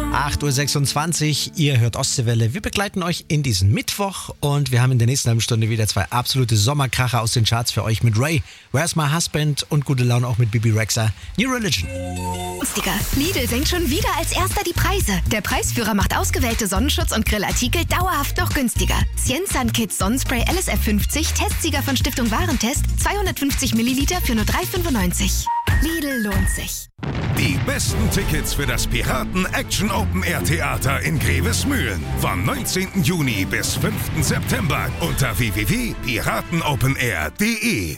8.26 Uhr, ihr hört Ostseewelle. Wir begleiten euch in diesen Mittwoch und wir haben in der nächsten halben Stunde wieder zwei absolute Sommerkracher aus den Charts für euch mit Ray, Where's My Husband und gute Laune auch mit Bibi Rexha, New Religion. Günstiger. Lidl senkt schon wieder als erster die Preise. Der Preisführer macht ausgewählte Sonnenschutz- und Grillartikel dauerhaft noch günstiger. Cienzan Kids Sonnenspray LSF 50, Testsieger von Stiftung Warentest, 250 Milliliter für nur 3,95. Lidl lohnt sich. Die besten Tickets für das Piraten Action Open Air Theater in Grevesmühlen vom 19. Juni bis 5. September unter www.piratenopenair.de.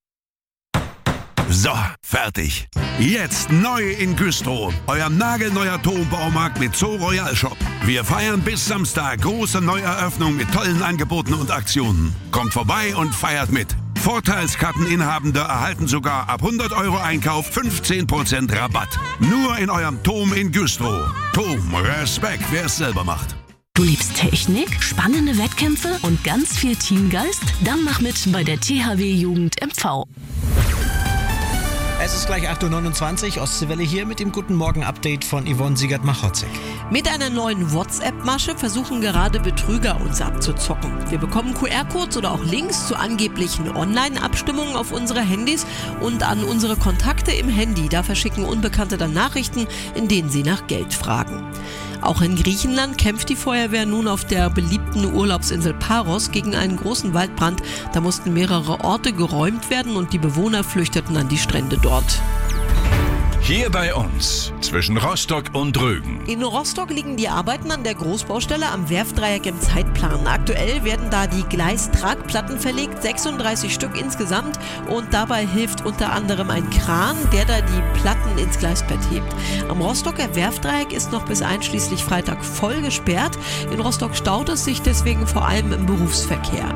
So, fertig. Jetzt neu in Güstrow. Euer nagelneuer Turmbaumarkt mit Zoo Royal Shop. Wir feiern bis Samstag große Neueröffnung mit tollen Angeboten und Aktionen. Kommt vorbei und feiert mit. Vorteilskarteninhabende erhalten sogar ab 100 € Einkauf 15% Rabatt. Nur in eurem Turm in Güstrow. Turm, Respekt, wer es selber macht. Du liebst Technik, spannende Wettkämpfe und ganz viel Teamgeist? Dann mach mit bei der THW Jugend MV. Es ist gleich 8.29 Uhr, Ostseewelle hier mit dem Guten Morgen-Update von Yvonne Siegert-Machotzek. Mit einer neuen WhatsApp-Masche versuchen gerade Betrüger uns abzuzocken. Wir bekommen QR-Codes oder auch Links zu angeblichen Online-Abstimmungen auf unsere Handys und an unsere Kontakte im Handy. Da verschicken Unbekannte dann Nachrichten, in denen sie nach Geld fragen. Auch in Griechenland kämpft die Feuerwehr nun auf der beliebten Urlaubsinsel Paros gegen einen großen Waldbrand. Da mussten mehrere Orte geräumt werden und die Bewohner flüchteten an die Strände dort. Hier bei uns, zwischen Rostock und Rügen. In Rostock liegen die Arbeiten an der Großbaustelle am Werftdreieck im Zeitplan. Aktuell werden da die Gleistragplatten verlegt, 36 Stück insgesamt. Und dabei hilft unter anderem ein Kran, der da die Platten ins Gleisbett hebt. Am Rostocker Werftdreieck ist noch bis einschließlich Freitag voll gesperrt. In Rostock staut es sich deswegen vor allem im Berufsverkehr.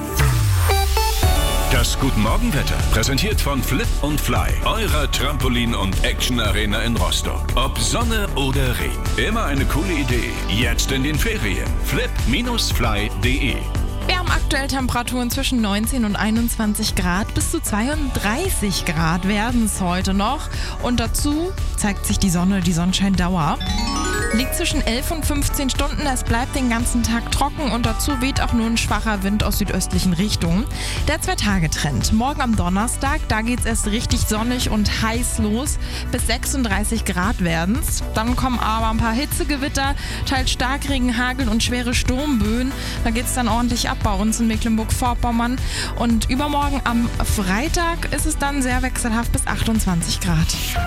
Das Guten Morgenwetter, präsentiert von Flip und Fly, eurer Trampolin- und Action-Arena in Rostock. Ob Sonne oder Regen, immer eine coole Idee. Jetzt in den Ferien. flip-fly.de. Wir haben aktuell Temperaturen zwischen 19 und 21 Grad. Bis zu 32 Grad werden es heute noch. Und dazu zeigt sich die Sonne, die Sonnenscheindauer. Liegt zwischen 11 und 15 Stunden. Es bleibt den ganzen Tag trocken und dazu weht auch nur ein schwacher Wind aus südöstlichen Richtungen. Der 2-Tage-Trend. Morgen am Donnerstag, da geht es erst richtig sonnig und heiß los. Bis 36 Grad werden es. Dann kommen aber ein paar Hitzegewitter, teils Starkregen, Hagel und schwere Sturmböen. Da geht es dann ordentlich ab bei uns in Mecklenburg-Vorpommern. Und übermorgen am Freitag ist es dann sehr wechselhaft bis 28 Grad.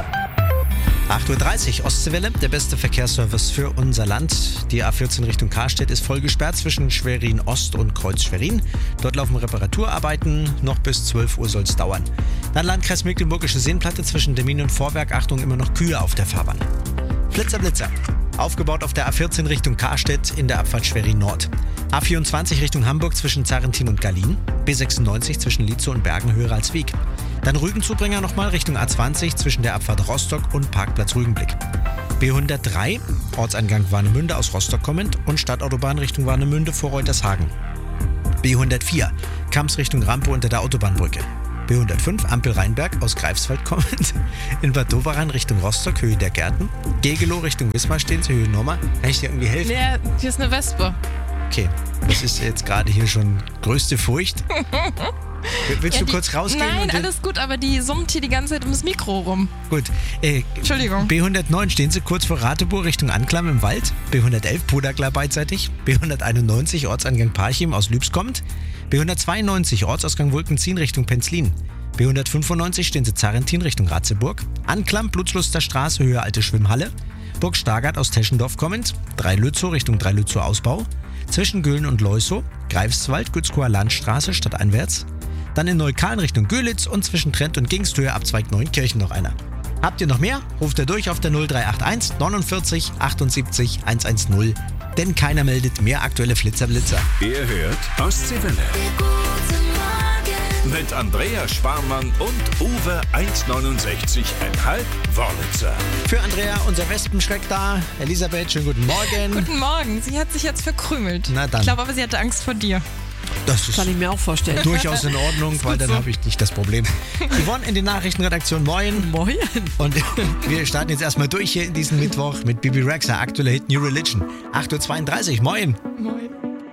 8.30 Uhr, Ostseewelle, der beste Verkehrsservice für unser Land. Die A14 Richtung Karstedt ist voll gesperrt zwischen Schwerin Ost und Kreuz Schwerin. Dort laufen Reparaturarbeiten, noch bis 12 Uhr soll es dauern. Dann Landkreis Mecklenburgische Seenplatte zwischen Demmin und Vorwerk, Achtung, immer noch Kühe auf der Fahrbahn. Blitzer, Blitzer. Aufgebaut auf der A14 Richtung Karstedt in der Abfahrt Schwerin Nord. A24 Richtung Hamburg zwischen Zarrentin und Gallien. B96 zwischen Lietzow und Bergen höher als Wieg. Dann Rügenzubringer nochmal Richtung A20 zwischen der Abfahrt Rostock und Parkplatz Rügenblick. B103, Ortseingang Warnemünde aus Rostock kommend und Stadtautobahn Richtung Warnemünde vor Reutershagen. B104, Kamps Richtung Rampe unter der Autobahnbrücke. B105, Ampel Rheinberg aus Greifswald kommend. In Bad Doberan Richtung Rostock, Höhe der Gärten. Gegelow Richtung Wismar-Stehens, Höhe Norma. Kann ich dir irgendwie helfen? Ja, hier ist eine Wespe. Okay, das ist jetzt gerade hier schon größte Furcht. Willst du kurz rausgehen? Nein, alles gut, aber die summt hier die ganze Zeit ums Mikro rum. Gut. Entschuldigung. B109 stehen sie kurz vor Ratebohr Richtung Anklam im Wald. B111 Puderklar beidseitig. B191 Ortseingang Parchim aus Lübs kommt. B192 Ortsausgang Wolkenzien Richtung Penzlin. B195 stehen sie Zarrentin Richtung Ratzeburg. Anklam Blutsluster Straße Höhe Alte Schwimmhalle. Burg Stargard aus Teschendorf kommend. Dreilützow Richtung Dreilützow Ausbau. Zwischen Göhlen und Leusow. Greifswald Gützkower Landstraße stadteinwärts. Dann in Neukölln Richtung Görlitz und zwischen Trent und Gingsthöhe Abzweig Neunkirchen noch einer. Habt ihr noch mehr? Ruft ihr durch auf der 0381 49 78 110. Denn keiner meldet mehr aktuelle Flitzer-Blitzer. Ihr hört Ostseewelle. Mit Andrea Sparmann und Uwe 1,69,5 Wörlitzer. Für Andrea, unser Wespenschreck da. Elisabeth, schönen guten Morgen. Guten Morgen. Sie hat sich jetzt verkrümelt. Na dann. Ich glaube aber, sie hatte Angst vor dir. Das ist Kann ich mir auch vorstellen. durchaus in Ordnung, weil dann habe ich nicht das Problem. Yvonne in die Nachrichtenredaktion, moin. Moin. Und wir starten jetzt erstmal durch hier in diesen Mittwoch mit Bibi Rexha, aktueller Hit New Religion. 8.32 Uhr, moin. Moin.